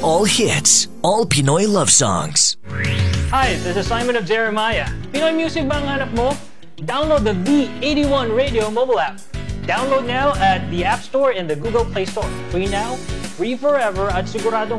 All hits, all Pinoy love songs. Hi, this is Simon of Jeremiah. Pinoy music ba ang hanap mo? Download the V81 Radio mobile app. Download now at the App Store and the Google Play Store. Free now, free forever, at siguradong